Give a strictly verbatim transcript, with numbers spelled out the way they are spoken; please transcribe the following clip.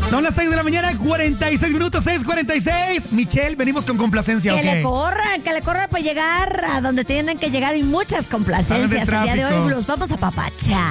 Son las seis de la mañana, cuarenta y seis minutos, seis cuarenta y seis. Michelle, venimos con complacencia, Que ¿ok? le corran, que le corran para llegar a donde tienen que llegar y muchas complacencias. El día de hoy los vamos a papachar.